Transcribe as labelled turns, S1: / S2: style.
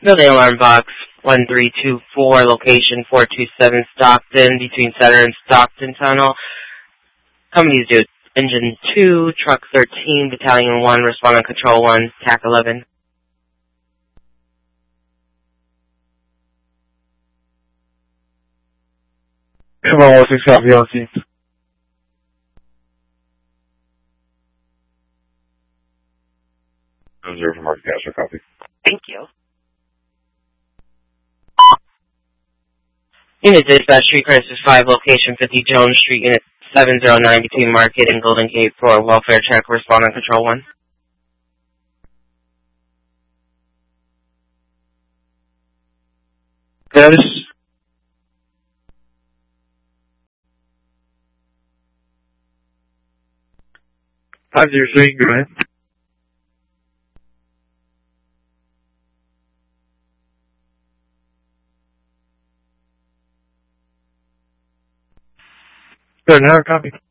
S1: Building alarm box 1324, location 427 Stockton, between Center and Stockton Tunnel. Companies do Engine 2, Truck 13, Battalion 1, Respond on Control 1, TAC 11.
S2: Come on, 6 copy, LC.
S3: Zero from Mark Castro, copy.
S4: Thank you.
S1: Unit Dispatch, Street Crisis 5, location 50 Jones Street, Unit 709, between Market and Golden Gate for welfare check, Respond on Control 1.
S2: Status? Five zero three, go ahead. Good, another copy.